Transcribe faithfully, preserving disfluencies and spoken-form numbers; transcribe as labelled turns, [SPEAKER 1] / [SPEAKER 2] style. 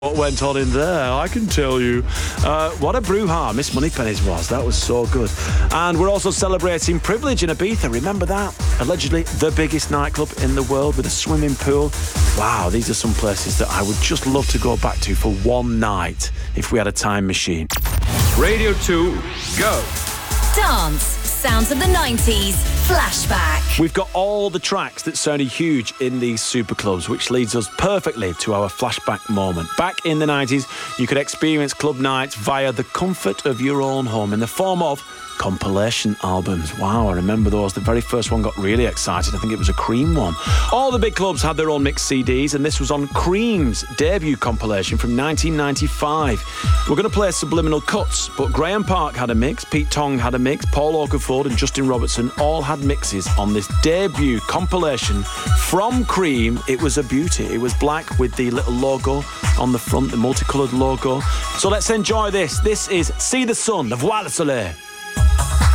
[SPEAKER 1] What went on in there, I can tell you. Uh, what a brouhaha Miss Moneypenny's was. That was so good. And we're also celebrating Privilege in Ibiza. Remember that? Allegedly the biggest nightclub in the world with a swimming pool. Wow, these are some places that I would just love to go back to for one night if we had a time machine.
[SPEAKER 2] Radio two, go.
[SPEAKER 3] Dance. Sounds of the nineties. Flashback.
[SPEAKER 1] We've got all the tracks that sounded huge in these super clubs, which leads us perfectly to our flashback moment. Back in the nineties, you could experience club nights via the comfort of your own home in the form of compilation albums. Wow, I remember those. The very first one got really excited. I think it was a Cream one. All the big clubs had their own mixed C Ds, and this was on Cream's debut compilation from nineteen ninety-five. We're going to play Subliminal Cuts, but Graham Park had a mix, Pete Tong had a mix, Paul Oakenfold and Justin Robertson all had mixes on this debut compilation from Cream. It was a beauty. It was black with the little logo on the front, the multicoloured logo. So let's enjoy this. This is See the Sun, the Voix le Soleil.